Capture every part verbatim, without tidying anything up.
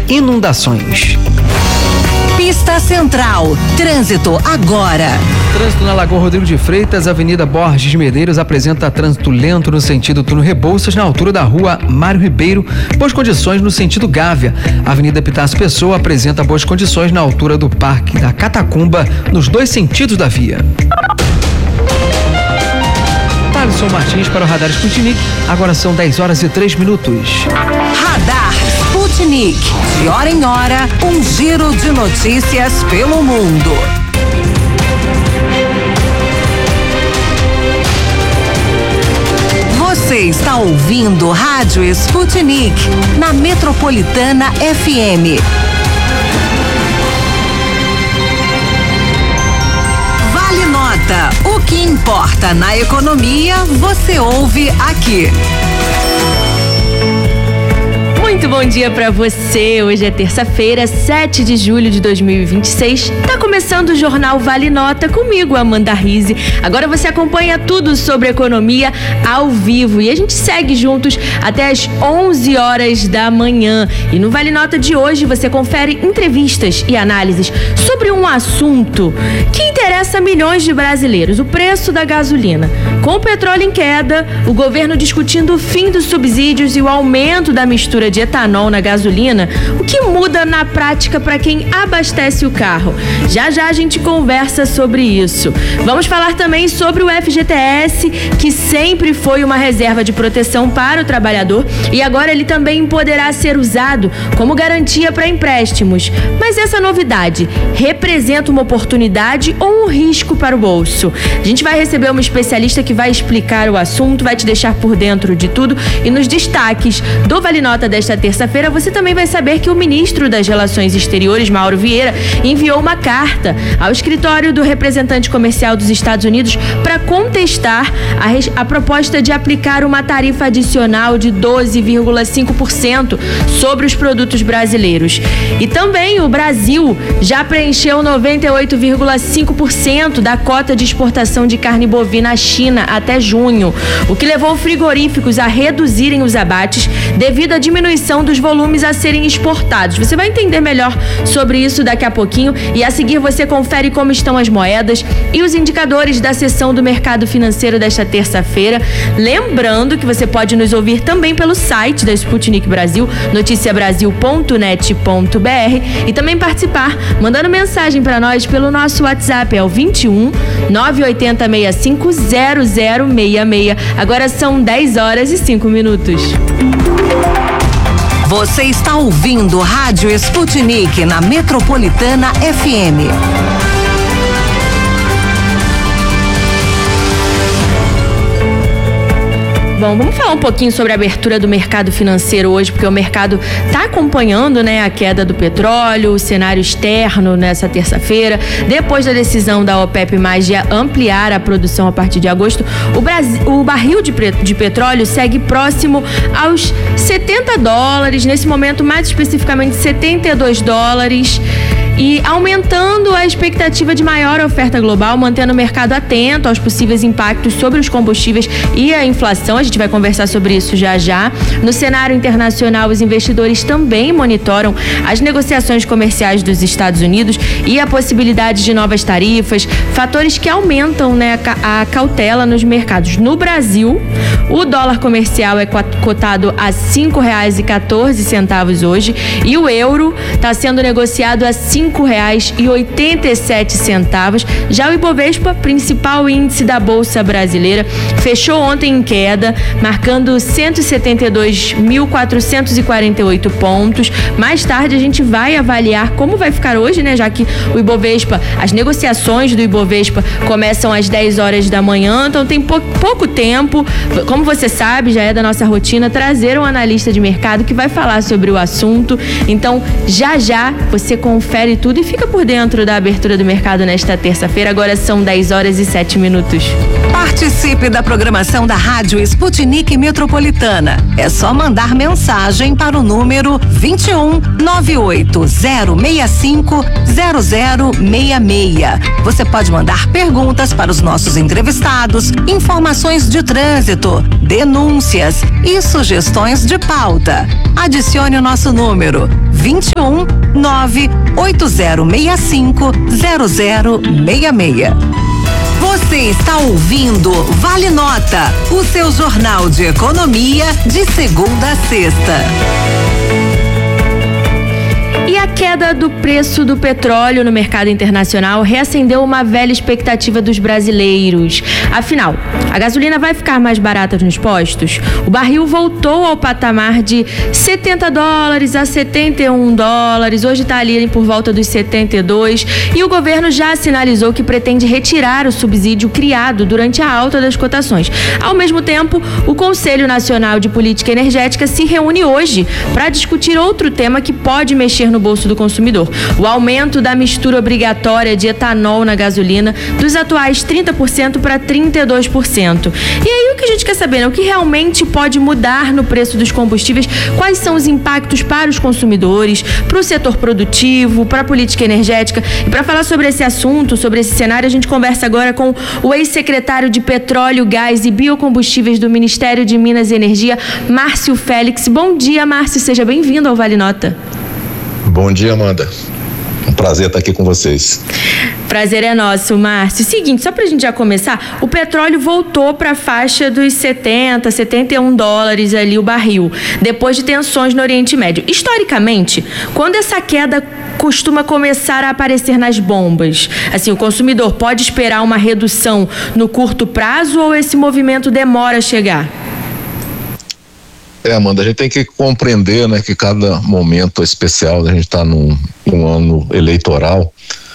inundações. Pista Central, trânsito agora. Trânsito na Lagoa Rodrigo de Freitas, Avenida Borges de Medeiros apresenta trânsito lento no sentido Túnel Rebouças, na altura da Rua Mário Ribeiro, boas condições no sentido Gávea. Avenida Epitácio Pessoa apresenta boas condições na altura do Parque da Catacumba, nos dois sentidos da via. Alisson Martins para o Radar Sputnik, agora são dez horas e três minutos. Radar Sputnik, de hora em hora, um giro de notícias pelo mundo. Você está ouvindo Rádio Sputnik, na Metropolitana F M. Vale Nota, o que importa na economia, você ouve aqui. Muito bom dia pra você. Hoje é terça-feira, sete de julho de dois mil e vinte e seis. Tá começando o Jornal Vale Nota comigo, Amanda Rizzi. Agora você acompanha tudo sobre economia ao vivo e a gente segue juntos até as onze horas da manhã. E no Vale Nota de hoje você confere entrevistas e análises sobre um assunto que interessa a milhões de brasileiros: o preço da gasolina. Com o petróleo em queda, o governo discutindo o fim dos subsídios e o aumento da mistura de etanol na gasolina, o que muda na prática para quem abastece o carro? Já já a gente conversa sobre isso. Vamos falar também sobre o F G T S, que sempre foi uma reserva de proteção para o trabalhador e agora ele também poderá ser usado como garantia para empréstimos. Mas essa novidade representa uma oportunidade ou um risco para o bolso? A gente vai receber uma especialista que vai explicar o assunto, vai te deixar por dentro de tudo, e nos destaques do Vale Nota desta terça-feira você também vai saber que o ministro das Relações Exteriores, Mauro Vieira, enviou uma carta ao escritório do representante comercial dos Estados Unidos para contestar a, res, a proposta de aplicar uma tarifa adicional de doze vírgula cinco por cento sobre os produtos brasileiros. E também o Brasil já preencheu noventa e oito vírgula cinco por cento da cota de exportação de carne bovina à China até junho, o que levou frigoríficos a reduzirem os abates devido à diminuição dos volumes a serem exportados. Você vai entender melhor sobre isso daqui a pouquinho e a seguir você confere como estão as moedas e os indicadores da sessão do mercado financeiro desta terça-feira. Lembrando que você pode nos ouvir também pelo site da Sputnik Brasil, noticia brasil ponto net ponto b r, e também participar mandando mensagem para nós pelo nosso WhatsApp, é o vinte e um, nove oito zero, seis cinco zero zero seis seis. Agora são dez horas e cinco minutos. Você está ouvindo Rádio Sputnik na Metropolitana F M. Bom, vamos falar um pouquinho sobre a abertura do mercado financeiro hoje, porque o mercado está acompanhando, né, a queda do petróleo, o cenário externo nessa terça-feira. Depois da decisão da OPEP mais, de ampliar a produção a partir de agosto, o, Brasil, o barril de, de petróleo segue próximo aos setenta dólares, nesse momento mais especificamente setenta e dois dólares. E aumentando a expectativa de maior oferta global, mantendo o mercado atento aos possíveis impactos sobre os combustíveis e a inflação. A gente vai conversar sobre isso já já. No cenário internacional, os investidores também monitoram as negociações comerciais dos Estados Unidos e a possibilidade de novas tarifas, fatores que aumentam, né, a cautela nos mercados. No Brasil, o dólar comercial é cotado a cinco reais e quatorze centavos hoje e o euro está sendo negociado a cinco reais e oitenta e sete centavos. Já o Ibovespa, principal índice da Bolsa Brasileira, fechou ontem em queda, marcando cento e setenta e dois mil quatrocentos e quarenta e oito pontos. Mais tarde a gente vai avaliar como vai ficar hoje, né? Já que o Ibovespa, as negociações do Ibovespa começam às dez horas da manhã, então tem pou, pouco tempo. Como você sabe, já é da nossa rotina trazer um analista de mercado que vai falar sobre o assunto. Então, já já você confere tudo e fica por dentro da abertura do mercado nesta terça-feira. Agora são dez horas e sete minutos. Participe da programação da Rádio Sputnik Metropolitana. É só mandar mensagem para o número vinte e um, nove oito zero seis cinco zero zero seis seis. Você pode mandar perguntas para os nossos entrevistados, informações de trânsito, denúncias e sugestões de pauta. Adicione o nosso número vinte e um, nove oito zero seis cinco, zero zero seis seis. Você está ouvindo Vale Nota, o seu jornal de economia de segunda a sexta. E a queda do preço do petróleo no mercado internacional reacendeu uma velha expectativa dos brasileiros. Afinal, a gasolina vai ficar mais barata nos postos? O barril voltou ao patamar de setenta dólares a setenta e um dólares. Hoje está ali por volta dos setenta e dois. E o governo já sinalizou que pretende retirar o subsídio criado durante a alta das cotações. Ao mesmo tempo, o Conselho Nacional de Política Energética se reúne hoje para discutir outro tema que pode mexer no bolso do consumidor: o aumento da mistura obrigatória de etanol na gasolina dos atuais trinta por cento para trinta e dois por cento. E aí o que a gente quer saber, né? O que realmente pode mudar no preço dos combustíveis? Quais são os impactos para os consumidores, para o setor produtivo, para a política energética? E para falar sobre esse assunto, sobre esse cenário, a gente conversa agora com o ex-secretário de Petróleo, Gás e Biocombustíveis do Ministério de Minas e Energia, Márcio Félix. Bom dia, Márcio, seja bem-vindo ao Vale Nota. Bom dia, Amanda. Um prazer estar aqui com vocês. Prazer é nosso, Márcio. Seguinte, só pra gente já começar, o petróleo voltou para a faixa dos setenta, setenta e um dólares ali o barril, depois de tensões no Oriente Médio. Historicamente, quando essa queda costuma começar a aparecer nas bombas, assim, o consumidor pode esperar uma redução no curto prazo ou esse movimento demora a chegar? É, Amanda, a gente tem que compreender, né, que cada momento é especial. A gente está num, num ano eleitoral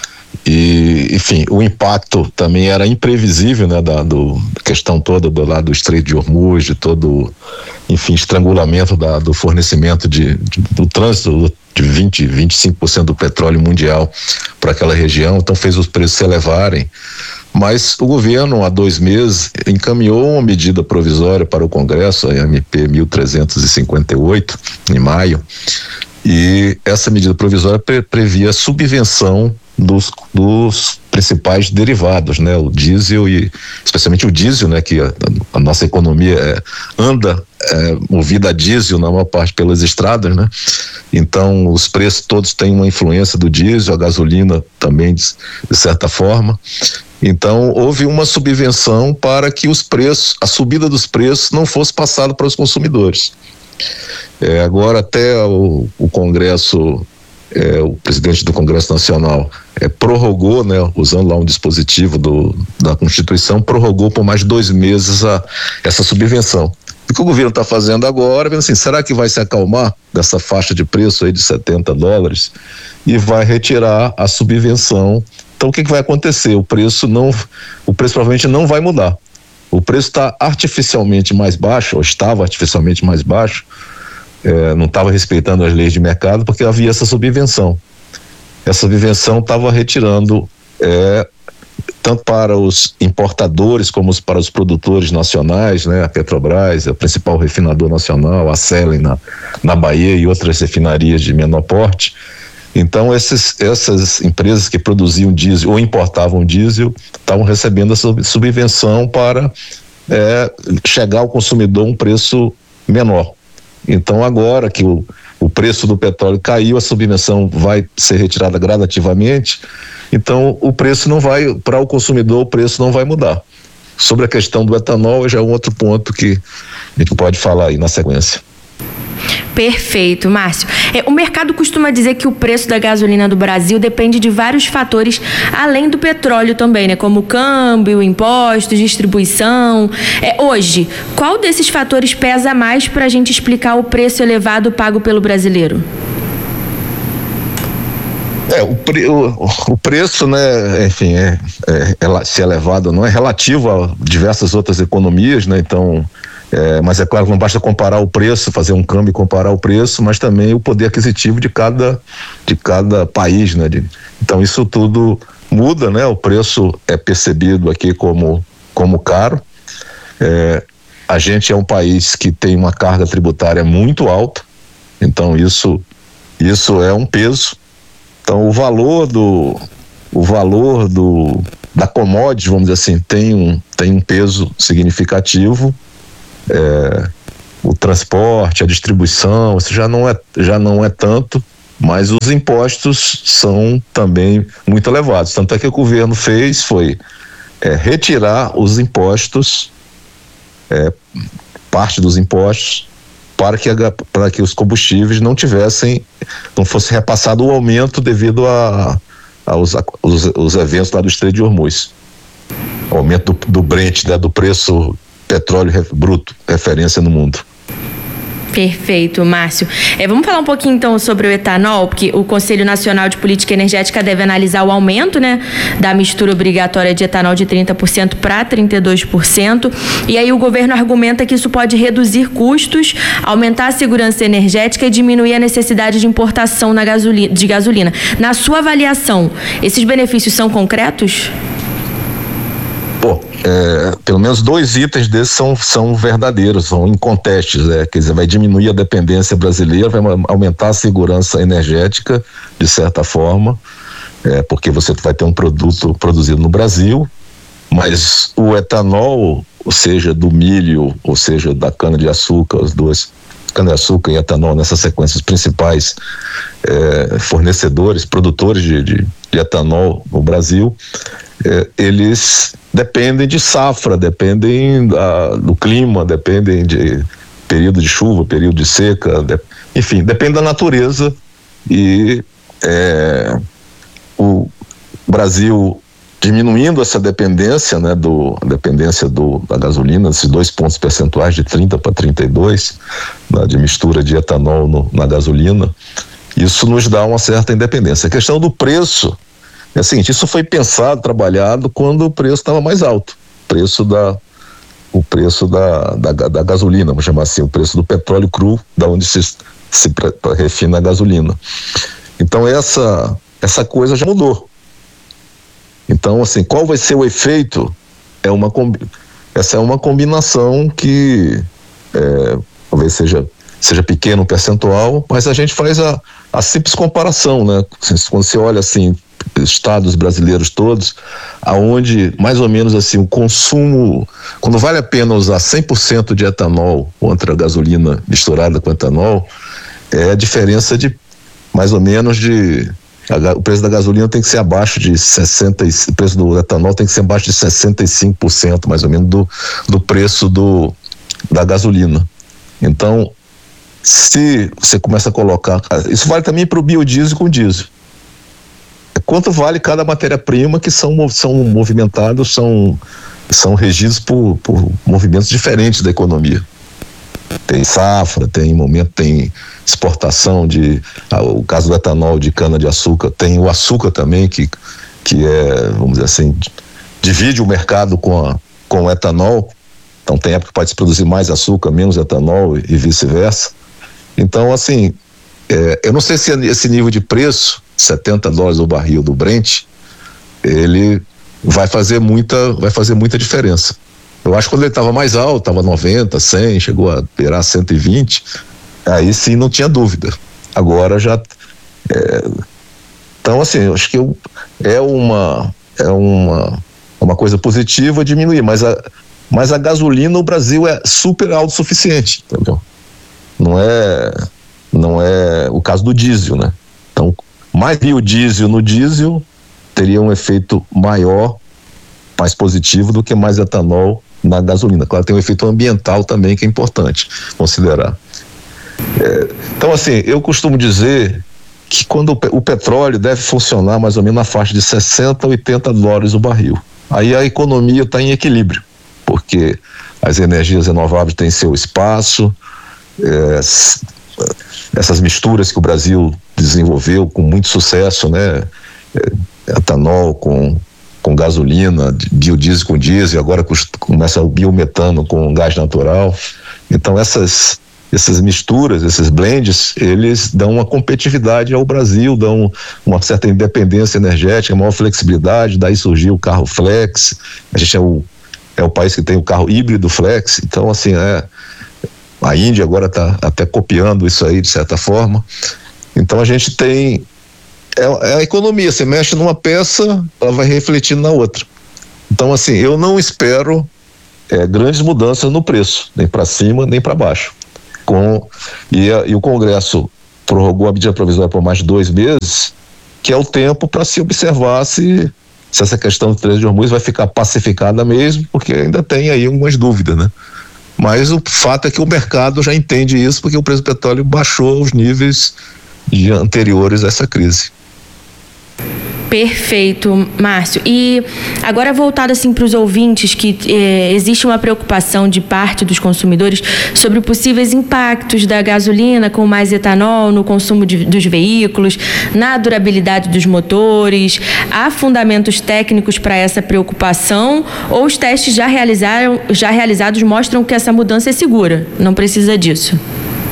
e, enfim, o impacto também era imprevisível, né, da do, questão toda do lado do Estreito de Hormuz, de todo, enfim, estrangulamento da, do fornecimento de, de, do trânsito de vinte, vinte e cinco por cento do petróleo mundial para aquela região, então fez os preços se elevarem. Mas o governo, há dois meses, encaminhou uma medida provisória para o Congresso, a M P mil trezentos e cinquenta e oito, em maio, e essa medida provisória pre- previa subvenção dos, dos principais derivados, né? O diesel e, especialmente o diesel, né? Que a, a nossa economia é, anda é, movida a diesel na maior parte pelas estradas, né? Então, os preços todos têm uma influência do diesel, a gasolina também, de, de certa forma. Então, houve uma subvenção para que os preços, a subida dos preços não fosse passada para os consumidores. É, agora até o, o Congresso, é, o presidente do Congresso Nacional é, prorrogou, né, usando lá um dispositivo do, da Constituição, prorrogou por mais dois meses a, essa subvenção. O que o governo está fazendo agora, vendo assim, será que vai se acalmar dessa faixa de preço aí de setenta dólares e vai retirar a subvenção? Então o que, que vai acontecer? O preço não, o preço provavelmente não vai mudar. O preço está artificialmente mais baixo, ou estava artificialmente mais baixo, é, não estava respeitando as leis de mercado porque havia essa subvenção. Essa subvenção estava retirando é, tanto para os importadores como para os produtores nacionais, né? A Petrobras, a principal refinador nacional, a Selen na, na Bahia e outras refinarias de menor porte. Então, esses, essas empresas que produziam diesel ou importavam diesel estavam recebendo essa subvenção para é, chegar ao consumidor um preço menor. Então, agora que o, o preço do petróleo caiu, a subvenção vai ser retirada gradativamente, então o preço não vai, para o consumidor, o preço não vai mudar. Sobre a questão do etanol, já é um outro ponto que a gente pode falar aí na sequência. Perfeito, Márcio. É, o mercado costuma dizer que o preço da gasolina do Brasil depende de vários fatores, além do petróleo também, né? Como câmbio, impostos, distribuição. É, hoje, qual desses fatores pesa mais para a gente explicar o preço elevado pago pelo brasileiro? É, o, pre, o, o preço, né, enfim, é, é, é, se elevado não é relativo a diversas outras economias, né? Então, É, mas é claro que não basta comparar o preço, fazer um câmbio e comparar o preço, mas também o poder aquisitivo de cada, de cada país, né? De, então isso tudo muda, né? O preço é percebido aqui como, como caro. É, a gente é um país que tem uma carga tributária muito alta, então isso, isso é um peso. Então o valor do, o valor do, da commodity, vamos dizer assim, tem um, tem um peso significativo. É, o transporte, a distribuição, isso já não é, já não é tanto, mas os impostos são também muito elevados. Tanto é que o governo fez foi é, retirar os impostos, é, parte dos impostos, para que, a, para que os combustíveis não tivessem, não fosse repassado o aumento devido a, aos, aos, os eventos lá do Estreito de Hormuz. O aumento do, do Brent, né, do preço petróleo bruto, referência no mundo. Perfeito, Márcio. É, vamos falar um pouquinho então sobre o etanol, porque o Conselho Nacional de Política Energética deve analisar o aumento, né, da mistura obrigatória de etanol de trinta por cento para trinta e dois por cento. E aí o governo argumenta que isso pode reduzir custos, aumentar a segurança energética e diminuir a necessidade de importação na gasolina, de gasolina. Na sua avaliação, esses benefícios são concretos? Bom, é, pelo menos dois itens desses são, são verdadeiros, são incontestes, né? Quer dizer, vai diminuir a dependência brasileira, vai aumentar a segurança energética, de certa forma, é, porque você vai ter um produto produzido no Brasil, mas o etanol, ou seja, do milho, ou seja, da cana-de-açúcar, as duas, cana-de-açúcar e etanol, nessas sequências principais é, fornecedores, produtores de, de, de etanol no Brasil, é, eles dependem de safra, dependem da, do clima, dependem de período de chuva, período de seca, de, enfim, depende da natureza. E é, o Brasil diminuindo essa dependência, né, do, dependência do, da gasolina, esses dois pontos percentuais de trinta para trinta e dois, né, de mistura de etanol no, na gasolina, isso nos dá uma certa independência. A questão do preço é o seguinte: isso foi pensado, trabalhado quando o preço estava mais alto, preço da, o preço da, da, da gasolina, vamos chamar assim, o preço do petróleo cru, da onde se, se refina a gasolina. Então essa, essa coisa já mudou. Então, assim, qual vai ser o efeito? É uma, essa é uma combinação que é, talvez seja, seja pequeno o percentual, mas a gente faz a, a simples comparação, né? Quando você olha assim, estados brasileiros todos, aonde mais ou menos assim o consumo, quando vale a pena usar cem por cento de etanol contra a gasolina misturada com etanol, é a diferença de mais ou menos de a, o preço da gasolina tem que ser abaixo de sessenta, o preço do etanol tem que ser abaixo de sessenta e cinco por cento mais ou menos do, do preço do, da gasolina. Então, se você começa a colocar, isso vale também para o biodiesel com diesel. Quanto vale cada matéria-prima que são, são movimentados, são, são regidos por, por movimentos diferentes da economia. Tem safra, tem momento, tem exportação de, ah, o caso do etanol de cana-de-açúcar, tem o açúcar também, que, que é, vamos dizer assim, divide o mercado com, a, com o etanol. Então tem época que pode se produzir mais açúcar, menos etanol e, e vice-versa. Então, assim, é, eu não sei se esse nível de preço, setenta dólares o barril do Brent, ele vai fazer muita, vai fazer muita diferença. Eu acho que quando ele estava mais alto, estava noventa, cem, chegou a beirar cento e vinte, aí sim não tinha dúvida. Agora já é, então assim, eu acho que eu, é uma é uma uma coisa positiva diminuir, mas a, mas a gasolina, o Brasil é super autossuficiente, entendeu? Não é não é o caso do diesel, né? Então, mais biodiesel no diesel teria um efeito maior, mais positivo do que mais etanol na gasolina. Claro, tem um efeito ambiental também que é importante considerar. É, então, assim, eu costumo dizer que quando o, o petróleo deve funcionar mais ou menos na faixa de sessenta a oitenta dólares o barril. Aí a economia está em equilíbrio, porque as energias renováveis têm seu espaço, é, essas misturas que o Brasil desenvolveu com muito sucesso, né? É, etanol com, com gasolina, biodiesel com diesel, agora começa o biometano com gás natural. Então essas, essas misturas, esses blends, eles dão uma competitividade ao Brasil, dão uma certa independência energética, maior flexibilidade. Daí surgiu o carro flex. A gente é o, é o país que tem o carro híbrido flex. Então, assim, é, a Índia agora está até copiando isso aí, de certa forma. Então a gente tem, é, é a economia, você mexe numa peça, ela vai refletindo na outra. Então, assim, eu não espero é, grandes mudanças no preço, nem para cima, nem para baixo. Com, e, a, e o Congresso prorrogou a medida provisória por mais de dois meses, que é o tempo para se observar se, se essa questão do Estreito de Hormuz vai ficar pacificada mesmo, porque ainda tem aí algumas dúvidas, né? Mas o fato é que o mercado já entende isso, porque o preço do petróleo baixou aos níveis de anteriores a essa crise. Perfeito, Márcio. E agora voltado assim para os ouvintes, que eh, existe uma preocupação de parte dos consumidores sobre possíveis impactos da gasolina com mais etanol no consumo de, dos veículos, na durabilidade dos motores. Há fundamentos técnicos para essa preocupação ou os testes já, realizaram, já realizados mostram que essa mudança é segura? Não precisa disso?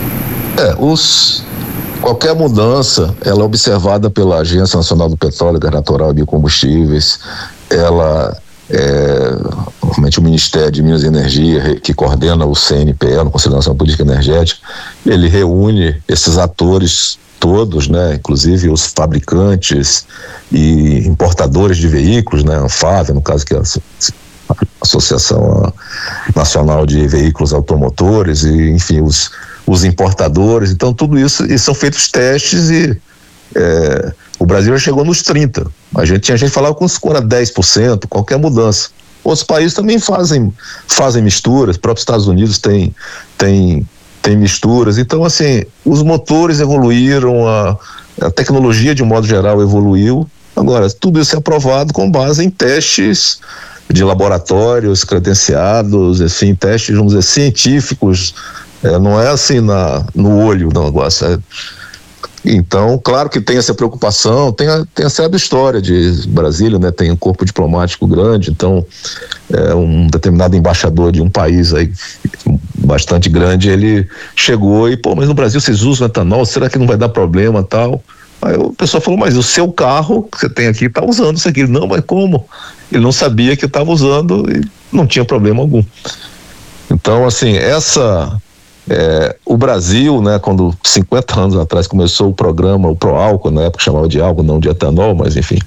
É, os... Qualquer mudança, ela é observada pela Agência Nacional do Petróleo, Gás Natural e Biocombustíveis. Ela, é, realmente o Ministério de Minas e Energia, que coordena o C N P E, o Conselho Nacional de Política Energética, ele reúne esses atores todos, né, inclusive os fabricantes e importadores de veículos, né, a ANFAVEA, no caso que é a Associação Nacional de Veículos Automotores, e enfim, os os importadores. Então tudo isso, e são feitos testes e é, o Brasil já chegou nos trinta por cento. A gente tinha gente que falava com com dez por cento, qualquer mudança. Outros países também fazem, fazem misturas, os próprios Estados Unidos tem, tem, tem misturas. Então, assim, os motores evoluíram, a, a tecnologia de modo geral evoluiu. Agora, tudo isso é aprovado com base em testes de laboratórios credenciados, assim, testes, vamos dizer, científicos. É, não é assim na, no olho do negócio. É. Então, claro que tem essa preocupação, tem a, tem a certa história de Brasília, né? Tem um corpo diplomático grande, então é, um determinado embaixador de um país aí bastante grande, ele chegou e, pô, mas no Brasil vocês usam etanol, será que não vai dar problema tal? Aí o pessoal falou, mas o seu carro que você tem aqui está usando isso aqui. Não, mas como? Ele não sabia que estava usando e não tinha problema algum. Então, assim, essa... É, o Brasil, né, quando cinquenta anos atrás começou o programa, o Proálcool, na época chamava de álcool, não de etanol, mas enfim,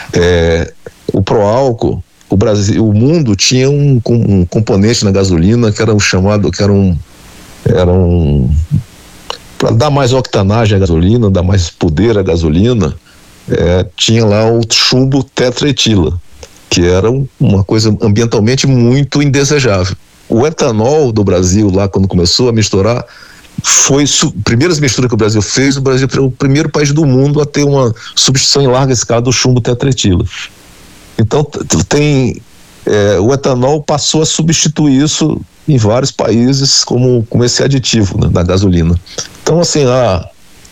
é, o Proálcool, o Brasil, o mundo tinha um, um componente na gasolina que era o chamado, que era um, era um para dar mais octanagem à gasolina, dar mais poder à gasolina, é, tinha lá o chumbo tetraetila, que era um, uma coisa ambientalmente muito indesejável. O etanol do Brasil, lá quando começou a misturar, foi su- primeiras misturas que o Brasil fez, o Brasil foi o primeiro país do mundo a ter uma substituição em larga escala do chumbo tetraetila. Então t- tem é, o etanol passou a substituir isso em vários países como, como esse aditivo, né, na gasolina. Então, assim, a,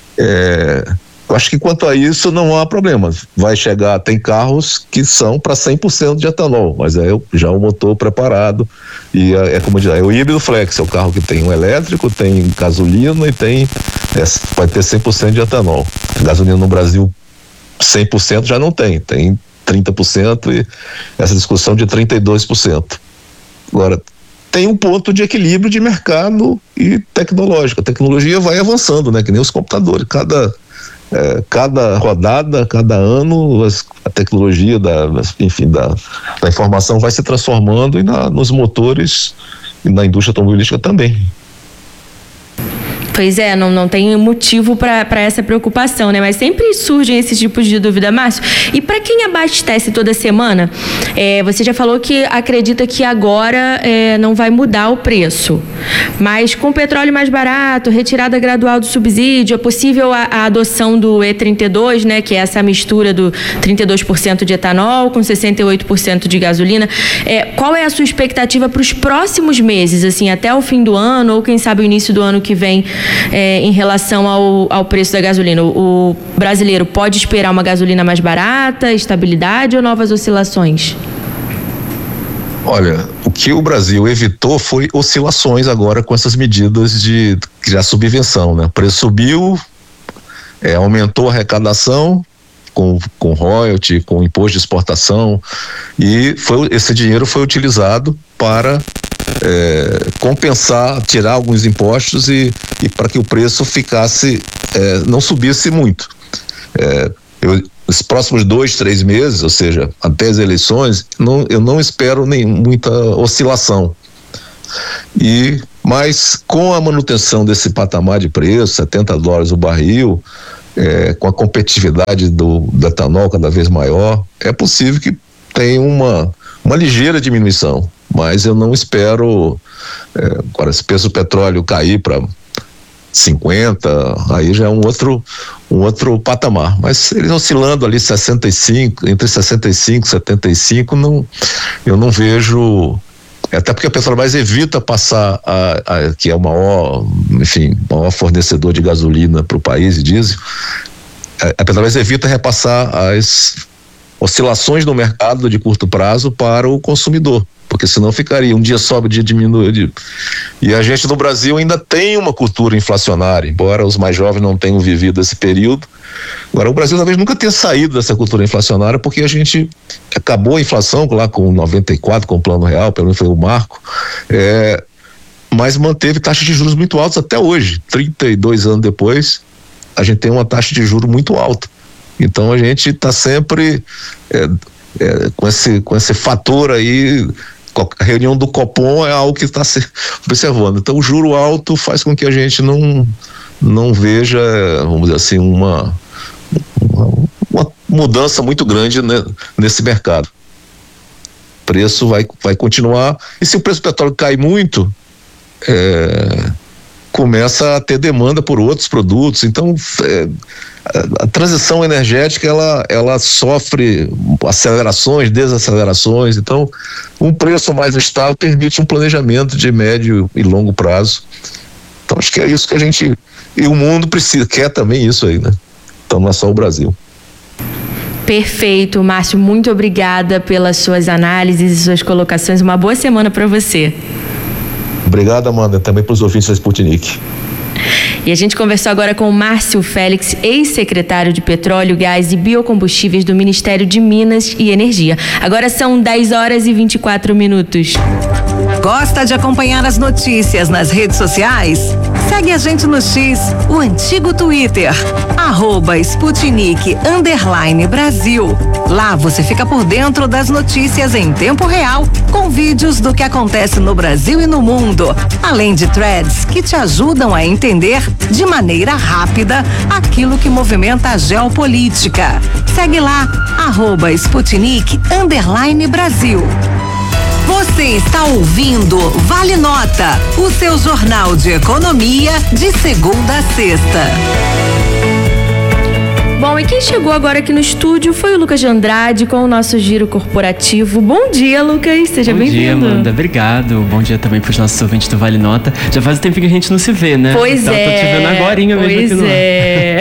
é, eu acho que quanto a isso não há problema. Vai chegar, tem carros que são para cem por cento de etanol, mas é já o motor preparado e é, é como dizer, é o híbrido flex, é o carro que tem um elétrico, tem gasolina e tem, é, vai ter cem por cento de etanol. A gasolina no Brasil cem por cento já não tem, tem trinta por cento e essa discussão de trinta e dois por cento. Agora, tem um ponto de equilíbrio de mercado e tecnológico. A tecnologia vai avançando, né? Que nem os computadores, cada É, cada rodada, cada ano, as, a tecnologia da, enfim, da, da informação vai se transformando e na, nos motores e na indústria automobilística também. Pois é, não, não tem motivo para essa preocupação, né? Mas sempre surgem esses tipos de dúvida, Márcio. E para quem abastece toda semana, é, você já falou que acredita que agora é, não vai mudar o preço. Mas com petróleo mais barato, retirada gradual do subsídio, é possível a, a adoção do E trinta e dois, né? Que é essa mistura do trinta e dois por cento de etanol com sessenta e oito por cento de gasolina. É, qual é a sua expectativa para os próximos meses, assim, até o fim do ano ou quem sabe o início do ano que vem? É, em relação ao, ao preço da gasolina, o, o brasileiro pode esperar uma gasolina mais barata, estabilidade ou novas oscilações? Olha, o que o Brasil evitou foi oscilações agora com essas medidas de, de subvenção, né? O preço subiu, é, aumentou a arrecadação com, com royalty, com imposto de exportação e foi, esse dinheiro foi utilizado para É, compensar, tirar alguns impostos e, e para que o preço ficasse, é, não subisse muito. É, eu, os próximos dois, três meses, ou seja, até as eleições, não, eu não espero nem muita oscilação. E Mas com a manutenção desse patamar de preço, setenta dólares o barril, é, com a competitividade do, do etanol cada vez maior, é possível que tenha uma, uma ligeira diminuição, mas eu não espero, é, agora se o preço do petróleo cair para cinquenta, aí já é um outro, um outro patamar, mas eles oscilando ali sessenta e cinco, entre sessenta e cinco e setenta e cinco, não, eu não vejo, até porque a Petrobras evita passar, a, a, que é o maior, enfim, maior fornecedor de gasolina para o país e diesel, a, a Petrobras evita repassar as oscilações no mercado de curto prazo para o consumidor, porque senão ficaria um dia sobe, um dia diminui. E a gente no Brasil ainda tem uma cultura inflacionária, embora os mais jovens não tenham vivido esse período. Agora, o Brasil talvez nunca tenha saído dessa cultura inflacionária, porque a gente acabou a inflação lá com noventa e quatro, com o Plano Real, pelo menos foi o marco, é, mas manteve taxas de juros muito altas até hoje. trinta e dois anos depois, a gente tem uma taxa de juros muito alta. Então a gente está sempre é, é, com, esse, com esse fator aí. A reunião do Copom é algo que está se observando. Então o juro alto faz com que a gente não, não veja, vamos dizer assim, uma, uma, uma mudança muito grande, né, nesse mercado. O preço vai, vai continuar, e se o preço do petróleo cai muito, é, começa a ter demanda por outros produtos. Então é, a transição energética ela, ela sofre acelerações, desacelerações, então um preço mais estável permite um planejamento de médio e longo prazo. Então acho que é isso que a gente, e o mundo precisa, quer também isso aí, né? Então não é só o Brasil. Perfeito, Márcio, muito obrigada pelas suas análises e suas colocações, uma boa semana para você. Obrigado, Amanda, também para os ouvintes da Sputnik. E a gente conversou agora com o Márcio Félix, ex-secretário de Petróleo, Gás e Biocombustíveis do Ministério de Minas e Energia. Agora são dez horas e vinte e quatro minutos. Gosta de acompanhar as notícias nas redes sociais? Segue a gente no X, o antigo Twitter, arroba Sputnik underline Brasil. Lá você fica por dentro das notícias em tempo real, com vídeos do que acontece no Brasil e no mundo, além de threads que te ajudam a entender de maneira rápida aquilo que movimenta a geopolítica. Segue lá, arroba Sputnik underline Brasil. Você está ouvindo Vale Nota, o seu jornal de economia de segunda a sexta. Bom, e quem chegou agora aqui no estúdio foi o Lucas de Andrade com o nosso giro corporativo. Bom dia, Lucas, seja bem-vindo. Bom dia, Amanda, obrigado. Bom dia também para os nossos ouvintes do Vale Nota. Já faz um tempo que a gente não se vê, né? Pois então, é. Tô te vendo agorinha mesmo pois aqui no é.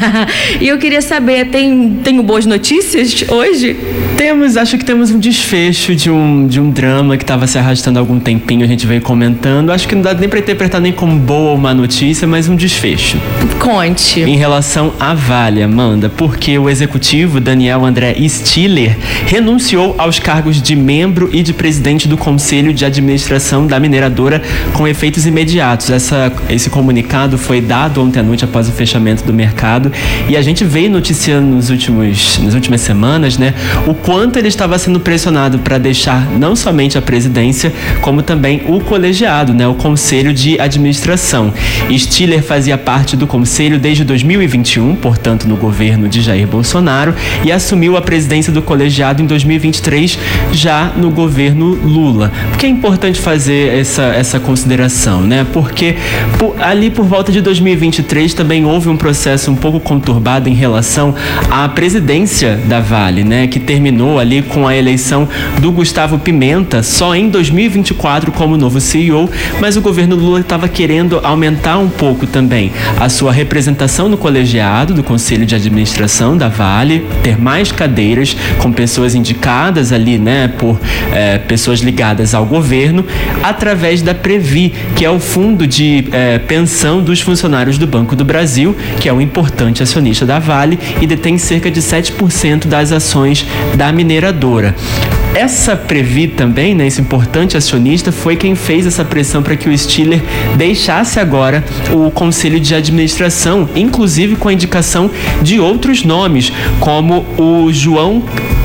E eu queria saber, tem, tem boas notícias hoje? Temos, acho que temos um desfecho de um, de um drama que estava se arrastando há algum tempinho, a gente veio comentando. Acho que não dá nem para interpretar nem como boa ou má notícia, mas um desfecho. Conte. Em relação à Vale, Amanda, porque o executivo Daniel André Stiller renunciou aos cargos de membro e de presidente do Conselho de Administração da mineradora com efeitos imediatos. Essa, esse comunicado foi dado ontem à noite após o fechamento do mercado e a gente veio noticiando nos últimos, nas últimas semanas, né, o quanto ele estava sendo pressionado para deixar não somente a presidência, como também o colegiado, né, o Conselho de Administração. Stiller fazia parte do conselho desde dois mil e vinte e um, portanto no governo de Jair Bolsonaro, e assumiu a presidência do colegiado em dois mil e vinte e três, já no governo Lula. Por que é importante fazer essa, essa consideração, né? Porque por, ali por volta de dois mil e vinte e três também houve um processo um pouco conturbado em relação à presidência da Vale, né? Que terminou ali com a eleição do Gustavo Pimenta só em dois mil e vinte e quatro como novo C E O, mas o governo Lula estava querendo aumentar um pouco também a sua representação no colegiado do Conselho de Administração da Vale, ter mais cadeiras com pessoas indicadas ali, né, por é, pessoas ligadas ao governo, através da Previ, que é o fundo de é, pensão dos funcionários do Banco do Brasil, que é um importante acionista da Vale e detém cerca de sete por cento das ações da mineradora. Essa Previ também, né, esse importante acionista, foi quem fez essa pressão para que o Stiller deixasse agora o Conselho de Administração, inclusive com a indicação de outros nomes, como o João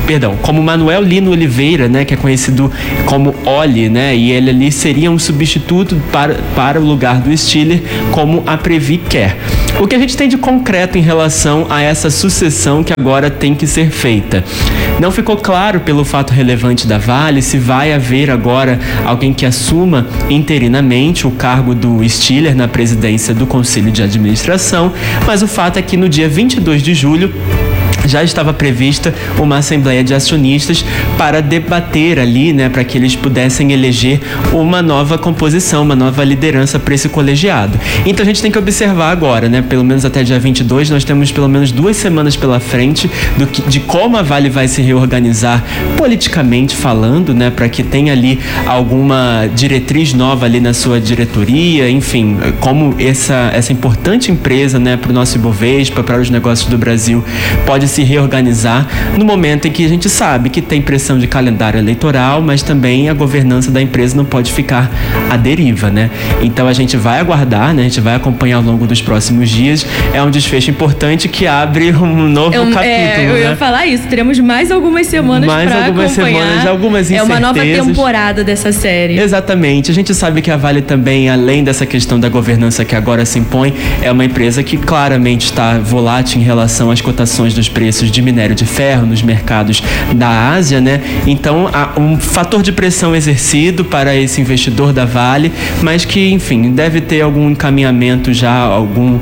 perdão, como Manuel Lino Oliveira, né, que é conhecido como Oli, né, e ele ali seria um substituto para, para o lugar do Stiller, como a Previ quer. O que a gente tem de concreto em relação a essa sucessão que agora tem que ser feita? Não ficou claro pelo fato relevante da Vale se vai haver agora alguém que assuma interinamente o cargo do Stiller na presidência do Conselho de Administração, mas o fato é que no dia vinte e dois de julho já estava prevista uma assembleia de acionistas para debater ali, né, para que eles pudessem eleger uma nova composição, uma nova liderança para esse colegiado. Então a gente tem que observar agora, né, pelo menos até dia vinte e dois, nós temos pelo menos duas semanas pela frente do que, de como a Vale vai se reorganizar politicamente falando, né, para que tenha ali alguma diretriz nova ali na sua diretoria, enfim, como essa, essa importante empresa, né, para o nosso Ibovespa, para os negócios do Brasil, pode se reorganizar no momento em que a gente sabe que tem pressão de calendário eleitoral, mas também a governança da empresa não pode ficar à deriva, né? Então a gente vai aguardar, né? A gente vai acompanhar ao longo dos próximos dias. É um desfecho importante que abre um novo eu, capítulo. É, eu né? ia falar isso. Teremos mais algumas semanas para acompanhar. Mais algumas semanas, algumas incertezas. É uma nova temporada dessa série. Exatamente. A gente sabe que a Vale também, além dessa questão da governança que agora se impõe, é uma empresa que claramente está volátil em relação às cotações dos preços de minério de ferro nos mercados da Ásia, né? Então, há um fator de pressão exercido para esse investidor da Vale, mas que, enfim, deve ter algum encaminhamento já, algum,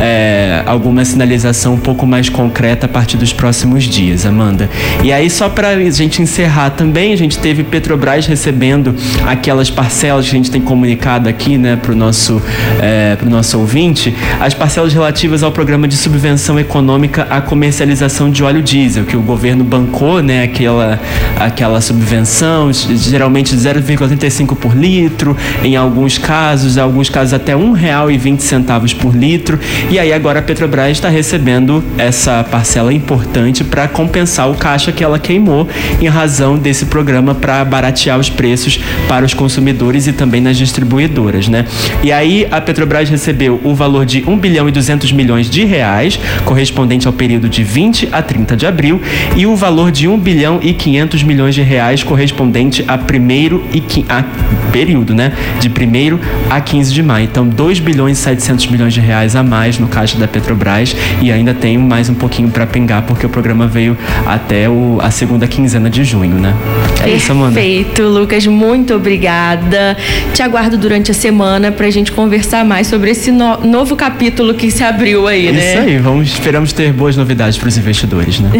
é, alguma sinalização um pouco mais concreta a partir dos próximos dias, Amanda. E aí, só para a gente encerrar também, a gente teve Petrobras recebendo aquelas parcelas que a gente tem comunicado aqui, né, para o nosso, é, pro nosso ouvinte, as parcelas relativas ao programa de subvenção econômica à comercialização de óleo diesel, que o governo bancou, né, aquela, aquela subvenção, geralmente zero vírgula trinta e cinco por litro, em alguns casos, em alguns casos até um real e vinte centavos por litro, e aí agora a Petrobras está recebendo essa parcela importante para compensar o caixa que ela queimou em razão desse programa para baratear os preços para os consumidores e também nas distribuidoras, né? E aí a Petrobras recebeu o valor de um bilhão e duzentos milhões de reais, correspondente ao período de vinte a trinta de abril, e o valor de um bilhão e quinhentos milhões de reais correspondente a primeiro e qui- a período, né, de primeiro a quinze de maio. Então, dois bilhões e setecentos milhões de reais a mais no caixa da Petrobras, e ainda tem mais um pouquinho para pingar, porque o programa veio até o, a segunda quinzena de junho, né? É isso, Amanda. Perfeito, Lucas, muito obrigada. Te aguardo durante a semana pra gente conversar mais sobre esse no- novo capítulo que se abriu aí, né? Isso aí, vamos, esperamos ter boas novidades para os investidores, né?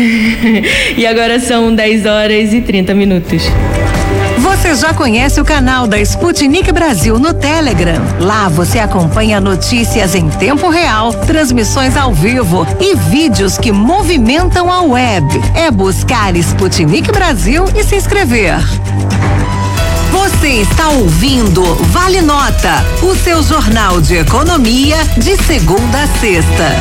E agora são dez horas e trinta minutos. Você já conhece o canal da Sputnik Brasil no Telegram? Lá você acompanha notícias em tempo real, transmissões ao vivo e vídeos que movimentam a web. É buscar Sputnik Brasil e se inscrever. Você está ouvindo Vale Nota, o seu jornal de economia de segunda a sexta.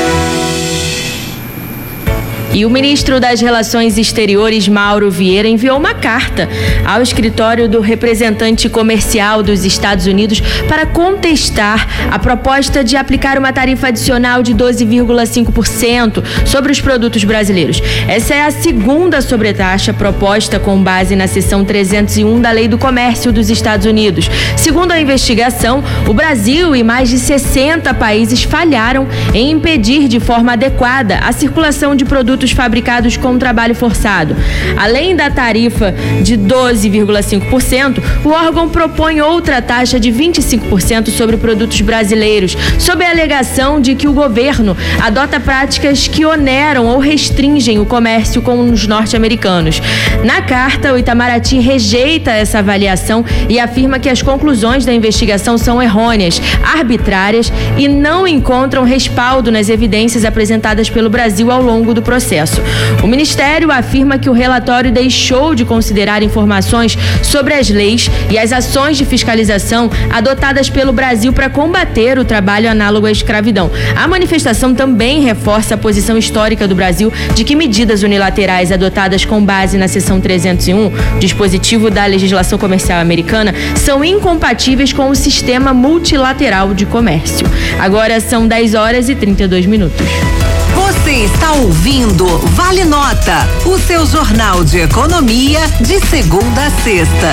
E o ministro das Relações Exteriores, Mauro Vieira, enviou uma carta ao escritório do representante comercial dos Estados Unidos para contestar a proposta de aplicar uma tarifa adicional de doze vírgula cinco por cento sobre os produtos brasileiros. Essa é a segunda sobretaxa proposta com base na seção trezentos e um da Lei do Comércio dos Estados Unidos. Segundo a investigação, o Brasil e mais de sessenta países falharam em impedir de forma adequada a circulação de produtos fabricados com trabalho forçado. Além da tarifa de doze vírgula cinco por cento, o órgão propõe outra taxa de vinte e cinco por cento sobre produtos brasileiros, sob a alegação de que o governo adota práticas que oneram ou restringem o comércio com os norte-americanos. Na carta, o Itamaraty rejeita essa avaliação e afirma que as conclusões da investigação são errôneas, arbitrárias e não encontram respaldo nas evidências apresentadas pelo Brasil ao longo do processo. O Ministério afirma que o relatório deixou de considerar informações sobre as leis e as ações de fiscalização adotadas pelo Brasil para combater o trabalho análogo à escravidão. A manifestação também reforça a posição histórica do Brasil de que medidas unilaterais adotadas com base na seção trezentos e um, dispositivo da legislação comercial americana, são incompatíveis com o sistema multilateral de comércio. Agora são dez horas e trinta e dois minutos. Você está ouvindo Vale Nota, o seu jornal de economia de segunda a sexta.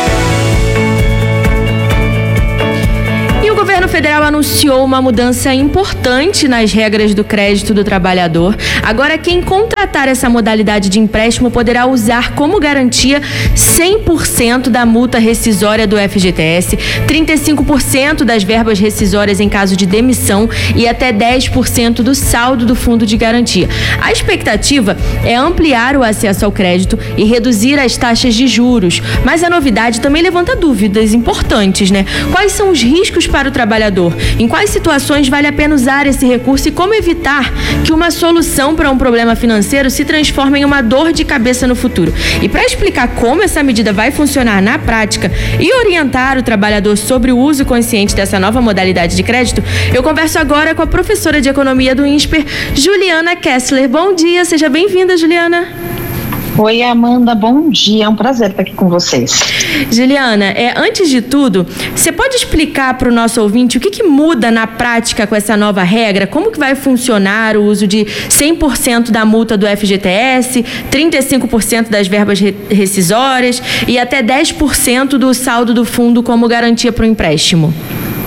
O governo federal anunciou uma mudança importante nas regras do crédito do trabalhador. Agora, quem contratar essa modalidade de empréstimo poderá usar como garantia cem por cento da multa rescisória do F G T S, trinta e cinco por cento das verbas rescisórias em caso de demissão e até dez por cento do saldo do fundo de garantia. A expectativa é ampliar o acesso ao crédito e reduzir as taxas de juros. Mas a novidade também levanta dúvidas importantes, né? Quais são os riscos para o trabalhador? Em quais situações vale a pena usar esse recurso e como evitar que uma solução para um problema financeiro se transforme em uma dor de cabeça no futuro? E para explicar como essa medida vai funcionar na prática e orientar o trabalhador sobre o uso consciente dessa nova modalidade de crédito, eu converso agora com a professora de economia do INSPER, Juliana Kessler. Bom dia, seja bem-vinda, Juliana. Oi, Amanda, bom dia, é um prazer estar aqui com vocês. Juliana, é, antes de tudo, você pode explicar para o nosso ouvinte o que, que muda na prática com essa nova regra? Como que vai funcionar o uso de cem por cento da multa do F G T S, trinta e cinco por cento das verbas re- rescisórias e até dez por cento do saldo do fundo como garantia para o empréstimo?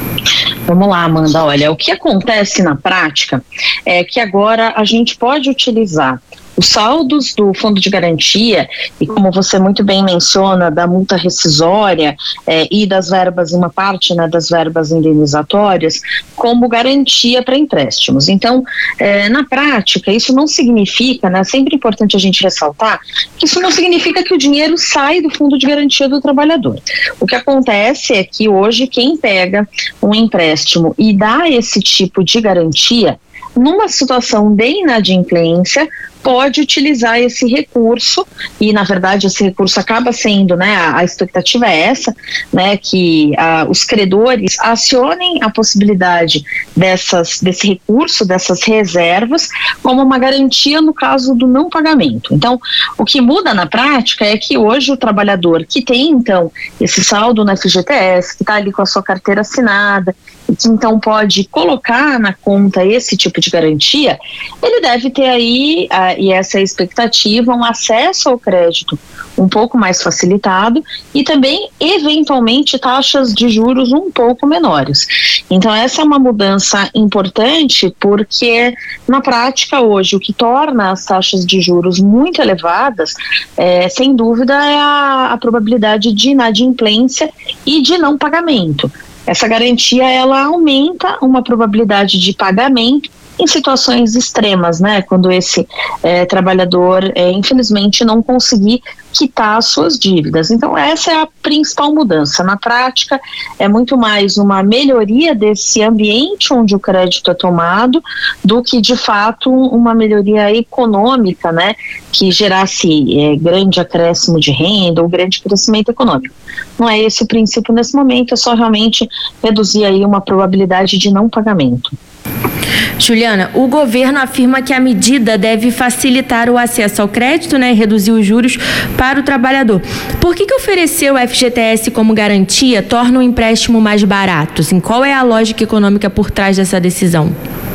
Vamos lá, Amanda, olha, o que acontece na prática é que agora a gente pode utilizar os saldos do fundo de garantia e, como você muito bem menciona, da multa rescisória eh, e das verbas, uma parte, né, das verbas indenizatórias, como garantia para empréstimos. Então, eh, na prática, isso não significa, né, é sempre importante a gente ressaltar, que isso não significa que o dinheiro sai do fundo de garantia do trabalhador. O que acontece é que hoje quem pega um empréstimo e dá esse tipo de garantia, numa situação de inadimplência, pode utilizar esse recurso e, na verdade, esse recurso acaba sendo, né, a, a expectativa é essa, né, que a, os credores acionem a possibilidade dessas, desse recurso, dessas reservas, como uma garantia no caso do não pagamento. Então, o que muda na prática é que hoje o trabalhador que tem, então, esse saldo no F G T S, que está ali com a sua carteira assinada, e que então pode colocar na conta esse tipo de garantia, ele deve ter aí, a, e essa é a expectativa, um acesso ao crédito um pouco mais facilitado e também, eventualmente, taxas de juros um pouco menores. Então, essa é uma mudança importante porque, na prática, hoje, o que torna as taxas de juros muito elevadas, é, sem dúvida, é a, a probabilidade de inadimplência e de não pagamento. Essa garantia, ela aumenta uma probabilidade de pagamento em situações extremas, né? Quando esse é, trabalhador, é, infelizmente, não conseguir quitar as suas dívidas. Então, essa é a principal mudança. Na prática, é muito mais uma melhoria desse ambiente onde o crédito é tomado do que, de fato, uma melhoria econômica, né? Que gerasse é, grande acréscimo de renda ou grande crescimento econômico. Não é esse o princípio nesse momento, é só realmente reduzir aí uma probabilidade de não pagamento. Juliana, o governo afirma que a medida deve facilitar o acesso ao crédito, né, e reduzir os juros para o trabalhador. Por que que oferecer o F G T S como garantia torna o empréstimo mais barato? Assim, qual é a lógica econômica por trás dessa decisão?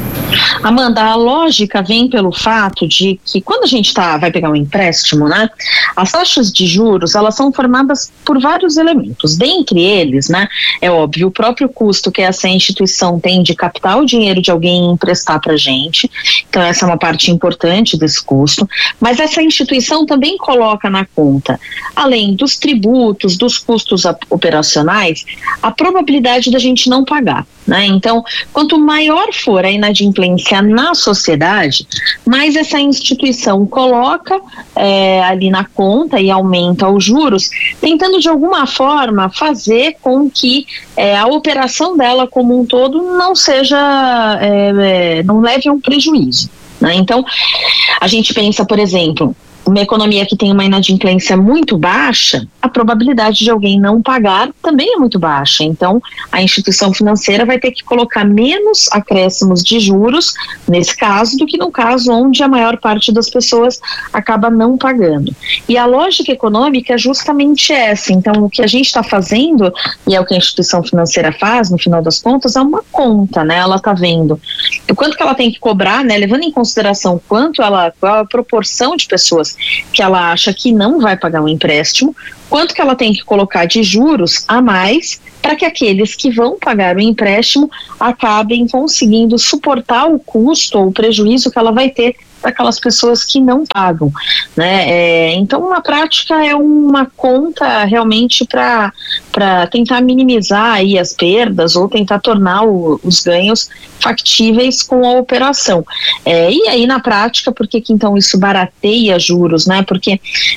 Amanda, a lógica vem pelo fato de que quando a gente tá, vai pegar um empréstimo, né, as taxas de juros, elas são formadas por vários elementos. Dentre eles, né, é óbvio, o próprio custo que essa instituição tem de captar o dinheiro de alguém e emprestar pra gente. Então, essa é uma parte importante desse custo. Mas essa instituição também coloca na conta, além dos tributos, dos custos operacionais, a probabilidade da gente não pagar, né? Então, quanto maior for a inadimplência na sociedade, mais essa instituição coloca é, ali na conta e aumenta os juros, tentando de alguma forma fazer com que é, a operação dela como um todo não seja, é, é, não leve a um prejuízo, né? Então, a gente pensa, por exemplo, uma economia que tem uma inadimplência muito baixa, a probabilidade de alguém não pagar também é muito baixa. Então, a instituição financeira vai ter que colocar menos acréscimos de juros, nesse caso, do que no caso onde a maior parte das pessoas acaba não pagando. E a lógica econômica é justamente essa. Então, o que a gente está fazendo, e é o que a instituição financeira faz, no final das contas, é uma conta, né? Ela está vendo o quanto que ela tem que cobrar, né? Levando em consideração quanto ela, qual a proporção de pessoas que ela acha que não vai pagar um empréstimo, quanto que ela tem que colocar de juros a mais para que aqueles que vão pagar o empréstimo acabem conseguindo suportar o custo ou o prejuízo que ela vai ter daquelas pessoas que não pagam, né? É, então, na prática, é uma conta realmente para para tentar minimizar aí as perdas ou tentar tornar o, os ganhos factíveis com a operação. É, e aí, na prática, por que que então isso barateia juros, né? Porque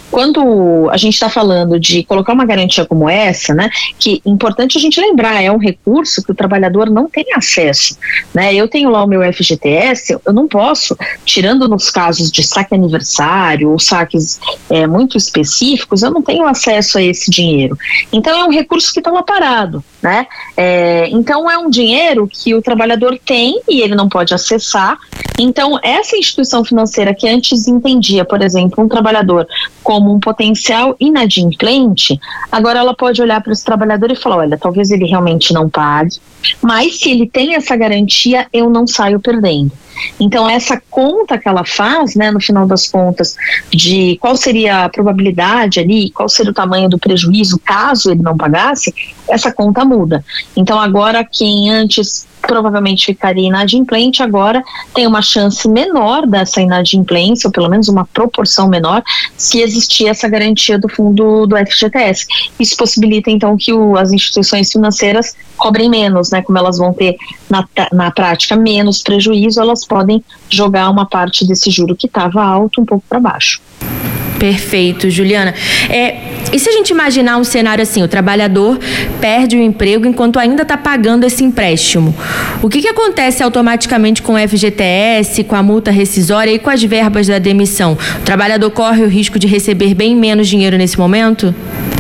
quando a gente está falando de colocar uma garantia como essa, né? Que é importante a gente lembrar, é um recurso que o trabalhador não tem acesso, né? Eu tenho lá o meu F G T S, eu não posso, tirando nos casos de saque aniversário ou saques é, muito específicos, eu não tenho acesso a esse dinheiro. Então, é um recurso que está lá parado, né? É, então, é um dinheiro que o trabalhador tem e ele não pode acessar. Então, essa instituição financeira que antes entendia, por exemplo, um trabalhador como um potencial inadimplente, agora ela pode olhar para esse trabalhador e falar, olha, talvez ele realmente não pague, mas se ele tem essa garantia, eu não saio perdendo. Então, essa conta que ela faz, né, no final das contas, de qual seria a probabilidade ali, qual seria o tamanho do prejuízo caso ele não pagasse, essa conta muda. Então, agora quem antes provavelmente ficaria inadimplente, agora tem uma chance menor dessa inadimplência, ou pelo menos uma proporção menor, se existir essa garantia do fundo do F G T S. Isso possibilita, então, que o, as instituições financeiras cobrem menos, né? Como elas vão ter, na, na prática, menos prejuízo, elas podem jogar uma parte desse juro que estava alto um pouco para baixo. Perfeito, Juliana. É, e se a gente imaginar um cenário assim, o trabalhador perde o emprego enquanto ainda está pagando esse empréstimo, o que que acontece automaticamente com o F G T S, com a multa rescisória e com as verbas da demissão? O trabalhador corre o risco de receber bem menos dinheiro nesse momento?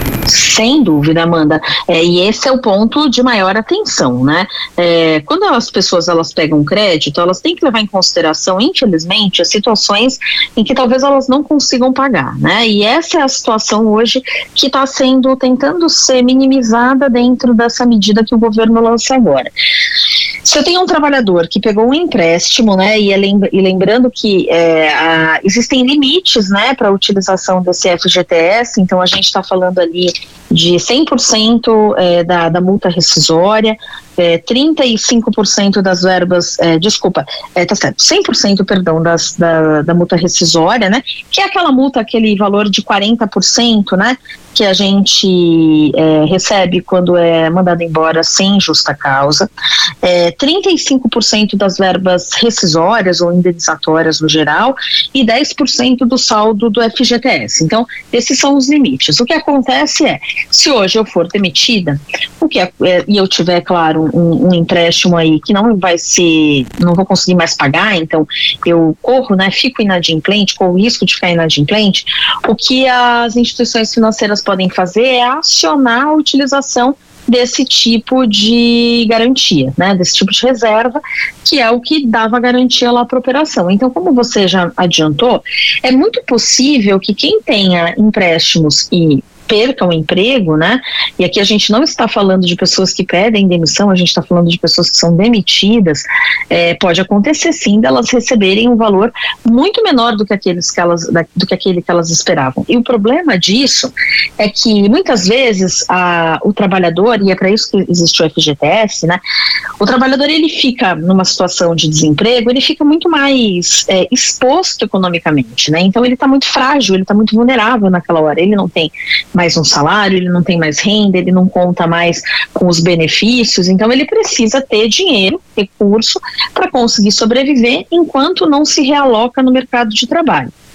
Sem dúvida, Amanda. É, e esse é o ponto de maior atenção, né? É, quando as pessoas elas pegam crédito, elas têm que levar em consideração, infelizmente, as situações em que talvez elas não consigam pagar, né? E essa é a situação hoje que está sendo, tentando ser minimizada dentro dessa medida que o governo lança agora. Se eu tenho um trabalhador que pegou um empréstimo, né, e, é lembra, e lembrando que é, a, existem limites, né, para a utilização desse F G T S, então a gente está falando ali de cem por cento é, da, da multa rescisória, é, trinta e cinco por cento das verbas, é, desculpa, é, tá certo, cem por cento, perdão, das, da, da multa rescisória, né, que é aquela multa, aquele valor de quarenta por cento, né, que a gente é, recebe quando é mandado embora sem justa causa, é, trinta e cinco por cento das verbas rescisórias ou indenizatórias no geral e dez por cento do saldo do F G T S. Então, esses são os limites. O que acontece é, se hoje eu for demitida, o que é, é, e eu tiver, claro, um, um empréstimo aí que não vai ser, não vou conseguir mais pagar, então eu corro, né, fico inadimplente, corro o risco de ficar inadimplente, o que as instituições financeiras podem fazer é acionar a utilização desse tipo de garantia, né, desse tipo de reserva, que é o que dava garantia lá para a operação. Então, como você já adiantou, é muito possível que quem tenha empréstimos e perca o emprego, né? E aqui a gente não está falando de pessoas que pedem demissão, a gente está falando de pessoas que são demitidas. É, pode acontecer sim delas receberem um valor muito menor do que aqueles que elas, do que aquele que elas esperavam. E o problema disso é que muitas vezes a, o trabalhador, e é para isso que existe o F G T S, né? O trabalhador, ele fica numa situação de desemprego, ele fica muito mais é, exposto economicamente, né? Então ele está muito frágil, ele está muito vulnerável naquela hora, ele não tem mais um salário, ele não tem mais renda, ele não conta mais com os benefícios, então ele precisa ter dinheiro, recurso, para conseguir sobreviver enquanto não se realoca no mercado de trabalho.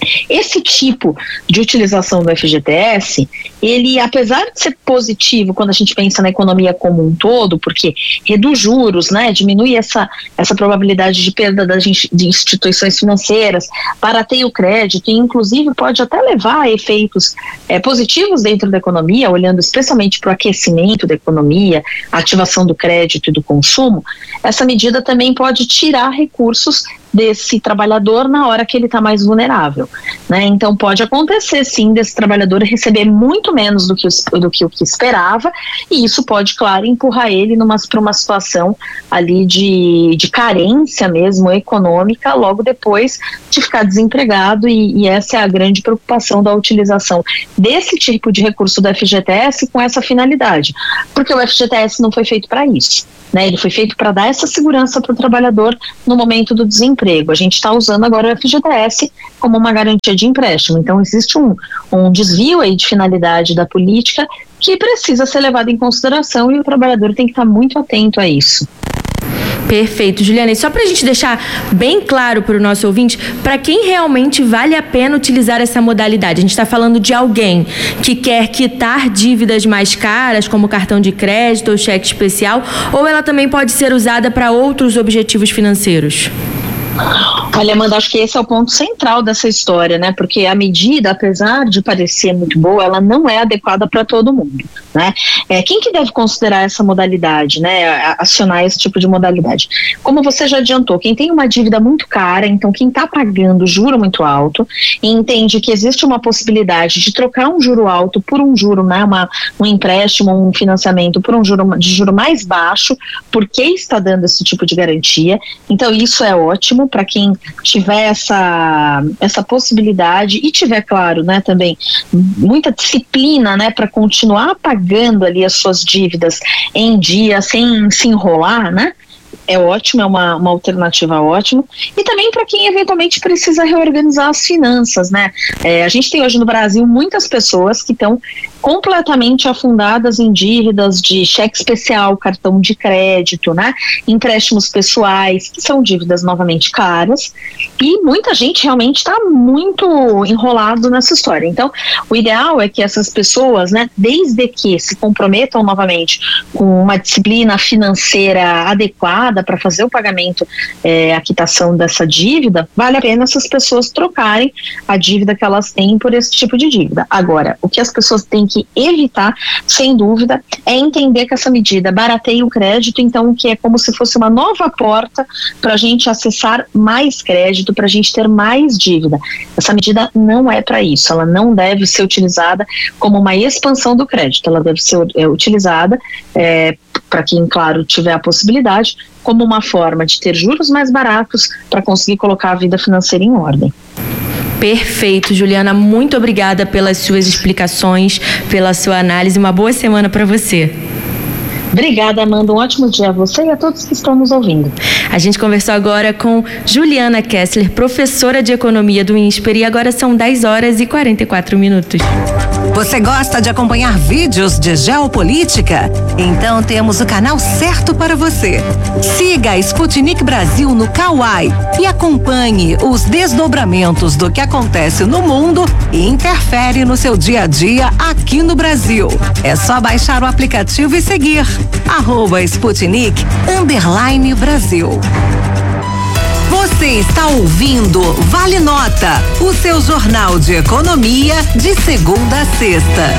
esse tipo de utilização do F G T S, ele, apesar de ser positivo quando a gente pensa na economia como um todo, porque reduz juros, né, diminui essa, essa probabilidade de perda das, de instituições financeiras, barateia o crédito e inclusive pode até levar a efeitos é, positivos dentro da economia, olhando especialmente para o aquecimento da economia, a ativação do crédito e do consumo. Essa medida também pode tirar recursos desse trabalhador na hora que ele está mais vulnerável, né? Então pode acontecer sim desse trabalhador receber muito menos do que, do que o que esperava, e isso pode, claro, empurrar ele para uma situação ali de, de carência mesmo econômica logo depois de ficar desempregado, e, e essa é a grande preocupação da utilização desse tipo de recurso do F G T S com essa finalidade, porque o F G T S não foi feito para isso, né? Ele foi feito para dar essa segurança para o trabalhador no momento do desemprego. A gente está usando agora o F G T S como uma garantia de empréstimo, então existe um, um desvio aí de finalidade da política que precisa ser levado em consideração, e o trabalhador tem que estar muito atento a isso. Perfeito, Juliana. E só para a gente deixar bem claro para o nosso ouvinte, para quem realmente vale a pena utilizar essa modalidade? A gente está falando de alguém que quer quitar dívidas mais caras, como cartão de crédito ou cheque especial, ou ela também pode ser usada para outros objetivos financeiros? Olha, Amanda, acho que esse é o ponto central dessa história, né? Porque a medida, apesar de parecer muito boa, ela não é adequada para todo mundo, né? É, quem que deve considerar essa modalidade, né? Acionar esse tipo de modalidade? Como você já adiantou, quem tem uma dívida muito cara, então quem está pagando juro muito alto e entende que existe uma possibilidade de trocar um juro alto por um juro, né? Uma, um empréstimo, um financiamento por um juro de juro mais baixo, porque está dando esse tipo de garantia. Então isso é ótimo para quem tiver essa, essa possibilidade e tiver, claro, né, também muita disciplina, né, para continuar pagando ali as suas dívidas em dia, sem se enrolar, né? É ótimo, é uma, uma alternativa ótima. E também para quem eventualmente precisa reorganizar as finanças, né? É, a gente tem hoje no Brasil muitas pessoas que estão completamente afundadas em dívidas de cheque especial, cartão de crédito, né? Empréstimos pessoais, que são dívidas novamente caras, e muita gente realmente está muito enrolado nessa história. Então, o ideal é que essas pessoas, né, desde que se comprometam novamente com uma disciplina financeira adequada para fazer o pagamento, é, a quitação dessa dívida, vale a pena essas pessoas trocarem a dívida que elas têm por esse tipo de dívida. Agora, o que as pessoas têm que evitar, sem dúvida, é entender que essa medida barateia o crédito, então que é como se fosse uma nova porta para a gente acessar mais crédito, para a gente ter mais dívida. Essa medida não é para isso, ela não deve ser utilizada como uma expansão do crédito, ela deve ser é, utilizada é, para quem, claro, tiver a possibilidade, como uma forma de ter juros mais baratos para conseguir colocar a vida financeira em ordem. Perfeito, Juliana, muito obrigada pelas suas explicações, pela sua análise, uma boa semana para você. Obrigada, Amanda, um ótimo dia a você e a todos que estão nos ouvindo. A gente conversou agora com Juliana Kessler, professora de Economia do INSPER, e agora são dez horas e quarenta e quatro minutos. Você gosta de acompanhar vídeos de geopolítica? Então temos o canal certo para você. Siga a Sputnik Brasil no Kawai e acompanhe os desdobramentos do que acontece no mundo e interfere no seu dia a dia aqui no Brasil. É só baixar o aplicativo e seguir. Arroba Sputnik Underline Brasil. Você está ouvindo Vale Nota, o seu jornal de economia de segunda a sexta.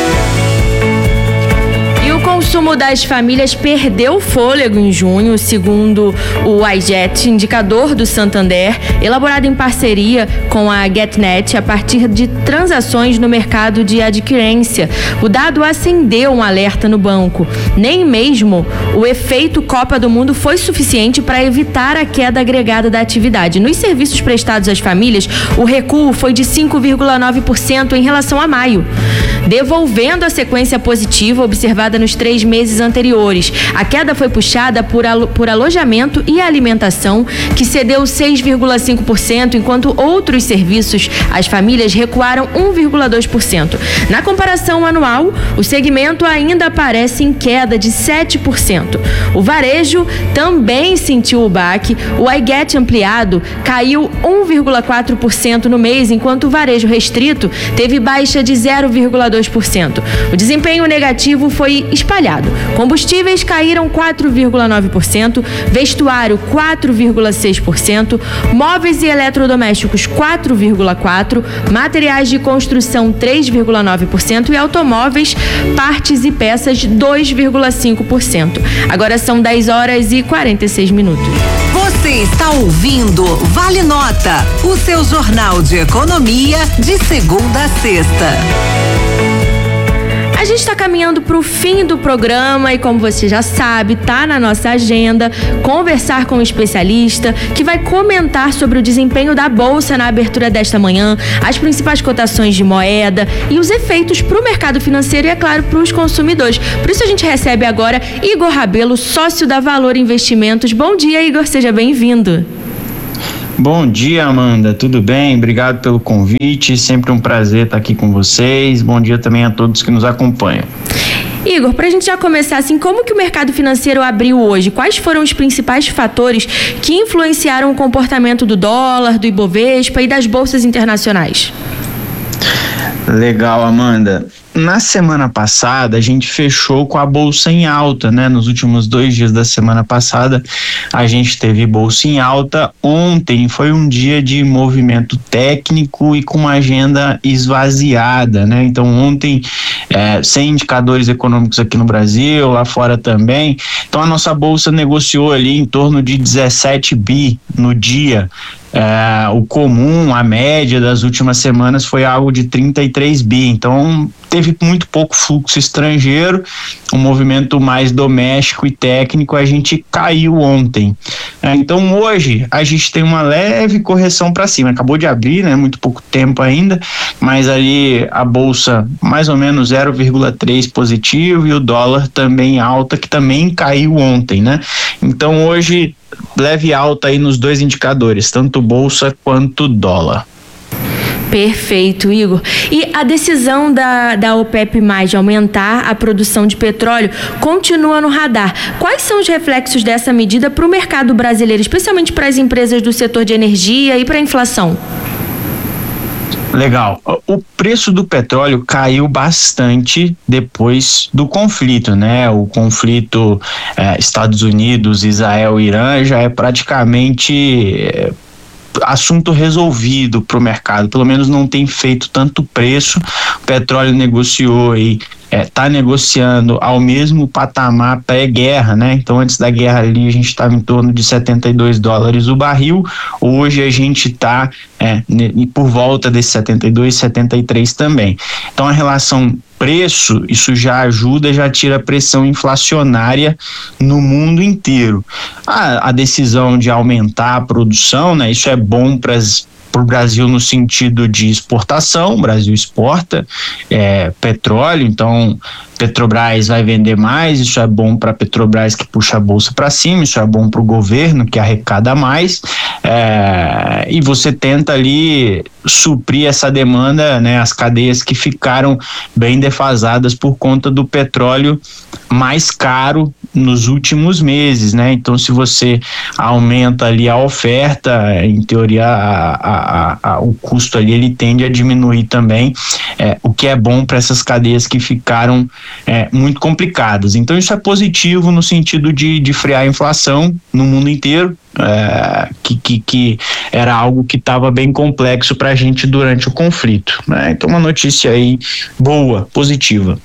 E o consumo das famílias perdeu fôlego em junho, segundo o I G E T, indicador do Santander, elaborado em parceria com a GetNet a partir de transações no mercado de adquirência. O dado acendeu um alerta no banco. Nem mesmo o efeito Copa do Mundo foi suficiente para evitar a queda agregada da atividade. Nos serviços prestados às famílias, o recuo foi de cinco vírgula nove por cento em relação a maio. devolvendo a sequência positiva observada nos três meses anteriores. A queda foi puxada por, alo- por alojamento e alimentação, que cedeu seis vírgula cinco por cento, enquanto outros serviços, as famílias recuaram um vírgula dois por cento. Na comparação anual, o segmento ainda aparece em queda de sete por cento. O varejo também sentiu o baque. O iGet ampliado caiu um vírgula quatro por cento no mês, enquanto o varejo restrito teve baixa de zero vírgula dois por cento. O desempenho negativo foi espalhado. Combustíveis caíram quatro vírgula nove por cento, vestuário quatro vírgula seis por cento, móveis e eletrodomésticos quatro vírgula quatro por cento, materiais de construção três vírgula nove por cento e automóveis, partes e peças dois vírgula cinco por cento. Agora são dez horas e quarenta e seis minutos. Você está ouvindo Vale Nota, o seu jornal de economia de segunda a sexta. A gente está caminhando para o fim do programa e, como você já sabe, tá na nossa agenda conversar com um especialista que vai comentar sobre o desempenho da Bolsa na abertura desta manhã, as principais cotações de moeda e os efeitos para o mercado financeiro e, é claro, para os consumidores. Por isso a gente recebe agora Igor Rabelo, sócio da Valor Investimentos. Bom dia, Igor, seja bem-vindo. Bom dia, Amanda, tudo bem? Obrigado pelo convite, sempre um prazer estar aqui com vocês. Bom dia também a todos que nos acompanham. Igor, para a gente já começar assim, como que o mercado financeiro abriu hoje? Quais foram os principais fatores que influenciaram o comportamento do dólar, do Ibovespa e das bolsas internacionais? Legal, Amanda. Na semana passada, a gente fechou com a bolsa em alta, né? Nos últimos dois dias da semana passada, a gente teve bolsa em alta. Ontem foi um dia de movimento técnico e com uma agenda esvaziada, né? Então, ontem, é, sem indicadores econômicos aqui no Brasil, lá fora também. Então, a nossa bolsa negociou ali em torno de dezessete bi no dia. É, o comum, a média das últimas semanas foi algo de trinta e três bi, então teve muito pouco fluxo estrangeiro, um movimento mais doméstico e técnico. A gente caiu ontem, é, então hoje a gente tem uma leve correção para cima, acabou de abrir, né, muito pouco tempo ainda, mas ali a bolsa mais ou menos zero vírgula três positivo e o dólar também alta, que também caiu ontem, né? Então hoje leve alta aí nos dois indicadores, tanto bolsa quanto dólar. Perfeito, Igor. E a decisão da, da OPEP mais, de aumentar a produção de petróleo continua no radar. Quais são os reflexos dessa medida para o mercado brasileiro, especialmente para as empresas do setor de energia e para a inflação? Legal. O preço do petróleo caiu bastante depois do conflito, né? O conflito eh, Estados Unidos, Israel, Irã já é praticamente eh, assunto resolvido para o mercado. Pelo menos não tem feito tanto preço. O petróleo negociou aí, está é, negociando ao mesmo patamar pré-guerra, né? Então, antes da guerra ali, a gente estava em torno de setenta e dois dólares o barril. Hoje a gente está é, por volta desses setenta e dois, setenta e três também. Então, a relação preço, isso já ajuda, já tira a pressão inflacionária no mundo inteiro. A, a decisão de aumentar a produção, né? Isso é bom para as para o Brasil no sentido de exportação. O Brasil exporta é, petróleo, então Petrobras vai vender mais, isso é bom para a Petrobras, que puxa a bolsa para cima, isso é bom para o governo, que arrecada mais, é, e você tenta ali suprir essa demanda, né, as cadeias que ficaram bem defasadas por conta do petróleo mais caro nos últimos meses, né? Então, se você aumenta ali a oferta, em teoria a, a, a, o custo ali ele tende a diminuir também, é, o que é bom para essas cadeias que ficaram é, muito complicadas. Então, isso é positivo no sentido de, de frear a inflação no mundo inteiro, é, que, que, que era algo que estava bem complexo para a gente durante o conflito, né? Então, uma notícia aí boa, positiva.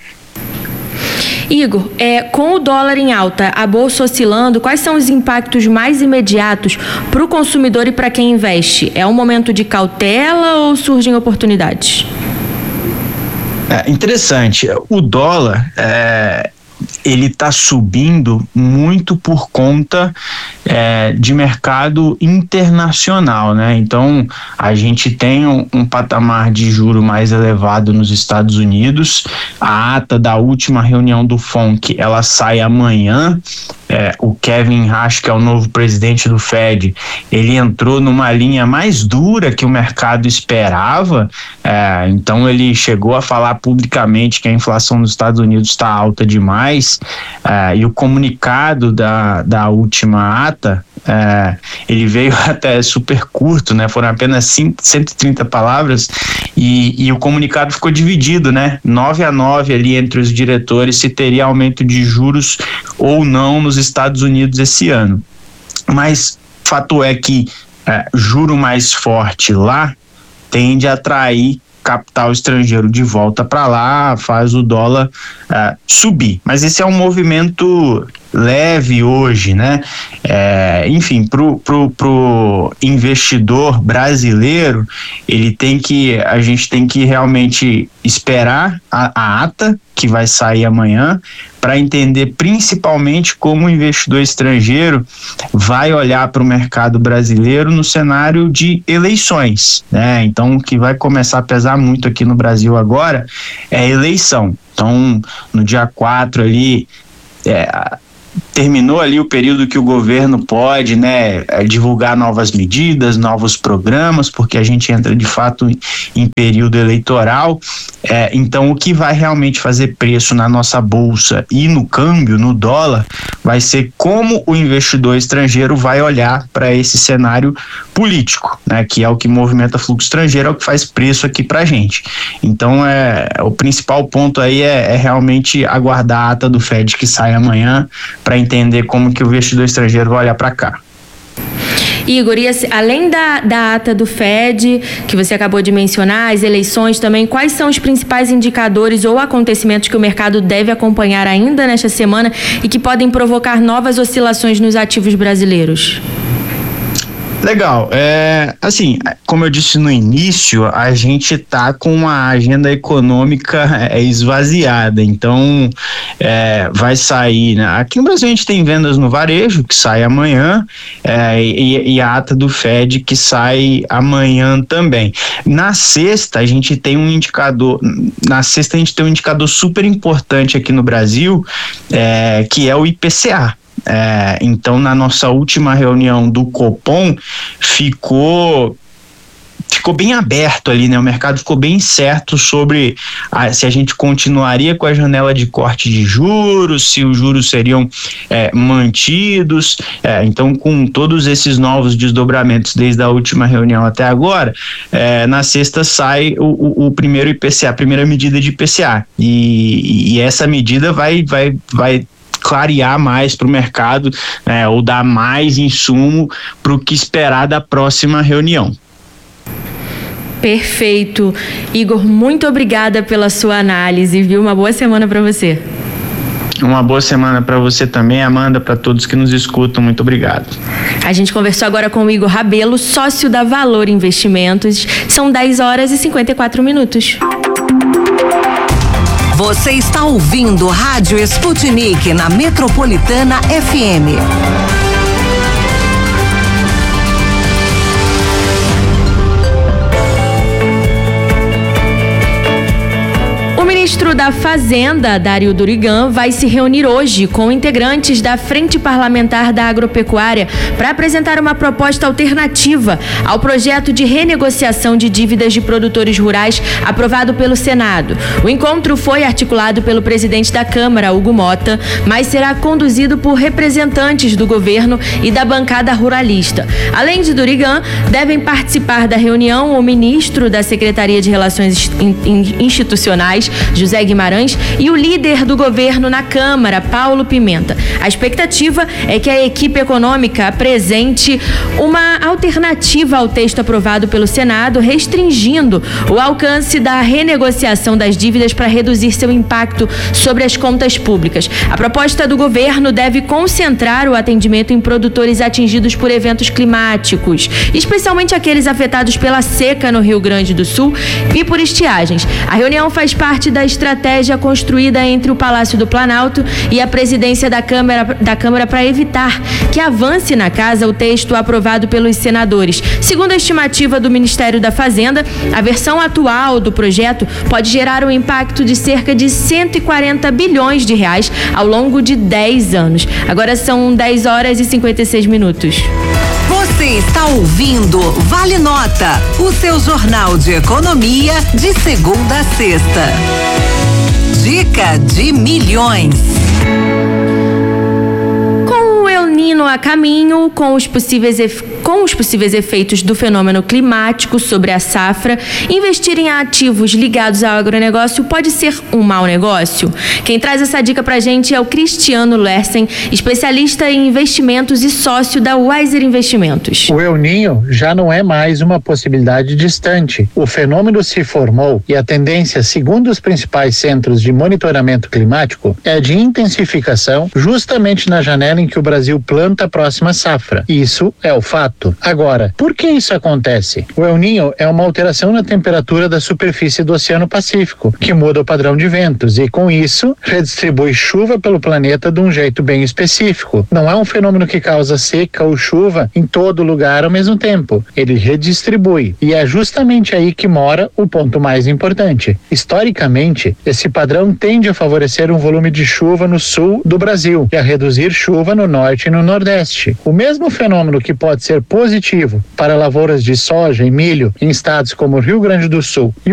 Igor, é, com o dólar em alta, a bolsa oscilando, quais são os impactos mais imediatos para o consumidor e para quem investe? É um momento de cautela ou surgem oportunidades? É interessante. O dólar, é, ele está subindo muito por conta é, de mercado internacional, né? Então a gente tem um, um patamar de juro mais elevado nos Estados Unidos. A ata da última reunião do F O M C ela sai amanhã. É, o Kevin Hash, que é o novo presidente do Fed, ele entrou numa linha mais dura que o mercado esperava, é, então ele chegou a falar publicamente que a inflação nos Estados Unidos está alta demais, é, e o comunicado da, da última ata, é, ele veio até super curto, né? Foram apenas cento e trinta palavras, e, e o comunicado ficou dividido, né? nove a nove ali entre os diretores se teria aumento de juros ou não nos Estados Unidos esse ano. Mas fato é que é, juro mais forte lá tende a atrair capital estrangeiro de volta para lá, faz o dólar uh, subir. Mas esse é um movimento leve hoje, né? É, enfim, pro, pro, pro investidor brasileiro, ele tem que, a gente tem que realmente esperar a, a ata que vai sair amanhã para entender principalmente como o investidor estrangeiro vai olhar para o mercado brasileiro no cenário de eleições, né? Então, o que vai começar a pesar muito aqui no Brasil agora é a eleição. Então, no dia quatro ali, é, terminou ali o período que o governo pode, né, divulgar novas medidas, novos programas, porque a gente entra de fato em período eleitoral. É, então, o que vai realmente fazer preço na nossa bolsa e no câmbio, no dólar, vai ser como o investidor estrangeiro vai olhar para esse cenário político, né, que é o que movimenta fluxo estrangeiro, é o que faz preço aqui para a gente. Então, é, o principal ponto aí é, é realmente aguardar a ata do Fed que sai amanhã para entender como que o investidor estrangeiro vai olhar para cá. Igor, e assim, além da, da ata do Fed, que você acabou de mencionar, as eleições também, quais são os principais indicadores ou acontecimentos que o mercado deve acompanhar ainda nesta semana e que podem provocar novas oscilações nos ativos brasileiros? Legal, é, assim, como eu disse no início, a gente tá com uma agenda econômica é, esvaziada, então é, vai sair, né? Aqui no Brasil a gente tem vendas no varejo, que sai amanhã, é, e, e a ata do Fed que sai amanhã também. Na sexta a gente tem um indicador, na sexta a gente tem um indicador super importante aqui no Brasil, é, que é o I P C A. É, então, na nossa última reunião do Copom, ficou ficou bem aberto ali, né? O mercado ficou bem certo sobre a, se a gente continuaria com a janela de corte de juros, se os juros seriam é, mantidos. É, então, com todos esses novos desdobramentos desde a última reunião até agora, é, na sexta sai o, o, o primeiro I P C A, a primeira medida de I P C A. E, e essa medida vai, vai, vai clarear mais para o mercado, né, ou dar mais insumo para o que esperar da próxima reunião. Perfeito. Igor, muito obrigada pela sua análise, viu? Uma boa semana para você. Uma boa semana para você também, Amanda, para todos que nos escutam. Muito obrigado. A gente conversou agora com o Igor Rabelo, sócio da Valor Investimentos. São dez horas e cinquenta e quatro minutos. Você está ouvindo Rádio Sputnik na Metropolitana F M. O ministro da Fazenda, Dario Durigan, vai se reunir hoje com integrantes da Frente Parlamentar da Agropecuária para apresentar uma proposta alternativa ao projeto de renegociação de dívidas de produtores rurais aprovado pelo Senado. O encontro foi articulado pelo presidente da Câmara, Hugo Mota, mas será conduzido por representantes do governo e da bancada ruralista. Além de Durigan, devem participar da reunião o ministro da Secretaria de Relações Institucionais, José Guimarães, e o líder do governo na Câmara, Paulo Pimenta. A expectativa é que a equipe econômica apresente uma alternativa ao texto aprovado pelo Senado, restringindo o alcance da renegociação das dívidas para reduzir seu impacto sobre as contas públicas. A proposta do governo deve concentrar o atendimento em produtores atingidos por eventos climáticos, especialmente aqueles afetados pela seca no Rio Grande do Sul e por estiagens. A reunião faz parte das estratégia construída entre o Palácio do Planalto e a presidência da Câmara da Câmara para evitar que avance na casa o texto aprovado pelos senadores. Segundo a estimativa do Ministério da Fazenda, a versão atual do projeto pode gerar um impacto de cerca de cento e quarenta bilhões de reais ao longo de dez anos. Agora são dez horas e cinquenta e seis minutos. Você está ouvindo Vale Nota, o seu jornal de economia de segunda a sexta. Dica de milhões. Com o El Niño a caminho, com os possíveis efeitos Com os possíveis efeitos do fenômeno climático sobre a safra, investir em ativos ligados ao agronegócio pode ser um mau negócio? Quem traz essa dica pra gente é o Cristiano Lersen, especialista em investimentos e sócio da Wiser Investimentos. O El Niño já não é mais uma possibilidade distante. O fenômeno se formou e a tendência, segundo os principais centros de monitoramento climático, é de intensificação justamente na janela em que o Brasil planta a próxima safra. Isso é o fato. Agora, por que isso acontece? O El Niño é uma alteração na temperatura da superfície do Oceano Pacífico, que muda o padrão de ventos e, com isso, redistribui chuva pelo planeta de um jeito bem específico. Não é um fenômeno que causa seca ou chuva em todo lugar ao mesmo tempo. Ele redistribui. E é justamente aí que mora o ponto mais importante. Historicamente, esse padrão tende a favorecer um volume de chuva no sul do Brasil e a reduzir chuva no norte e no nordeste. O mesmo fenômeno que pode ser positivo para lavouras de soja e milho em estados como Rio Grande do Sul e